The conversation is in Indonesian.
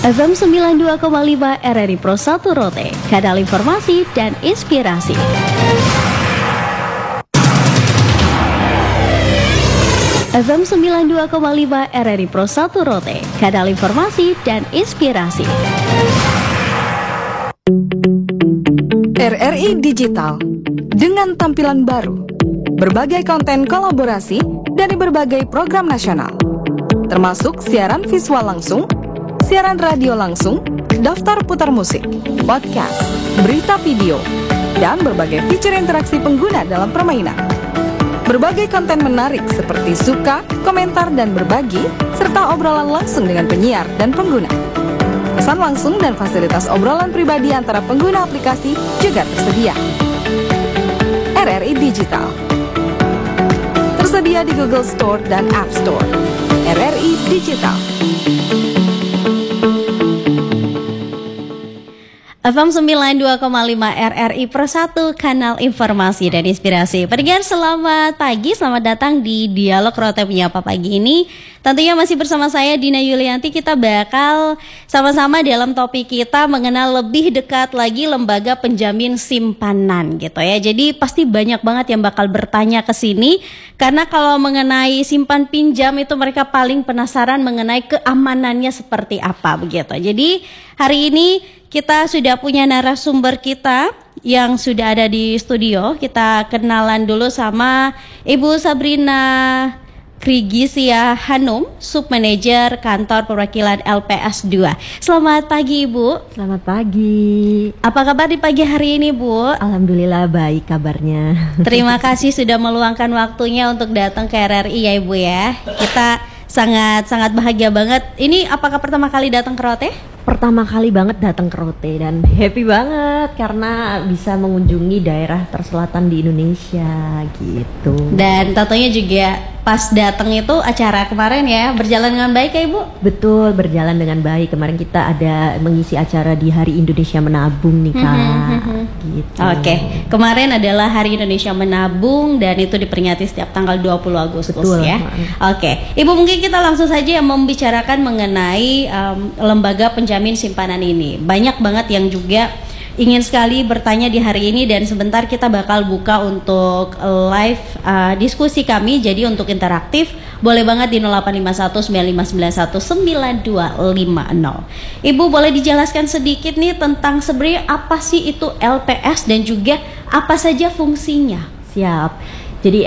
FM 92,5 RRI Pro 1 Rote, kanal informasi dan inspirasi. FM 92,5 RRI Pro 1 Rote, kanal informasi dan inspirasi. RRI Digital, dengan tampilan baru, berbagai konten kolaborasi dari berbagai program nasional, termasuk siaran visual langsung, siaran radio langsung, daftar putar musik, podcast, berita video, dan berbagai fitur interaksi pengguna dalam permainan. Berbagai konten menarik seperti suka, komentar, dan berbagi, serta obrolan langsung dengan penyiar dan pengguna. Pesan langsung dan fasilitas obrolan pribadi antara pengguna aplikasi juga tersedia. RRI Digital tersedia di Google Store dan App Store. RRI Digital. FM 92,5 RRI Per 1, kanal informasi dan inspirasi. Pendengar selamat pagi, selamat datang di Dialog Rote Menyapa pagi ini. Tentunya masih bersama saya Dina Yulianti. Kita bakal sama-sama dalam topik kita mengenal lebih dekat lagi lembaga penjamin simpanan gitu ya. Jadi pasti banyak banget yang bakal bertanya ke sini karena kalau mengenai simpan pinjam itu mereka paling penasaran mengenai keamanannya seperti apa begitu. Jadi hari ini kita sudah punya narasumber kita yang sudah ada di studio. Kita kenalan dulu sama Ibu Sabrina Krigisia Hanum, Submanajer Kantor Perwakilan LPS 2. Selamat pagi Ibu. Selamat pagi. Apa kabar di pagi hari ini Bu? Alhamdulillah baik kabarnya. Terima kasih sudah meluangkan waktunya untuk datang ke RRI ya Ibu ya. Kita sangat bahagia banget. Ini apakah pertama kali datang ke Rote? Pertama kali banget datang ke Rote dan happy banget karena bisa mengunjungi daerah terselatan di Indonesia gitu. Dan tentunya juga pas datang itu acara kemarin ya berjalan dengan baik ya Ibu? Betul, berjalan dengan baik. Kemarin kita ada mengisi acara di Hari Indonesia Menabung nih Kak. Gitu. Oke, kemarin adalah Hari Indonesia Menabung dan itu diperingati setiap tanggal 20 Agustus. Betul, ya. Oke, Ibu mungkin kita langsung saja membicarakan mengenai lembaga penjamin simpanan ini. Banyak banget yang juga ingin sekali bertanya di hari ini dan sebentar kita bakal buka untuk live diskusi kami. Jadi untuk interaktif boleh banget di 085195919250. Ibu boleh dijelaskan sedikit nih tentang sebenarnya apa sih itu LPS dan juga apa saja fungsinya? Siap.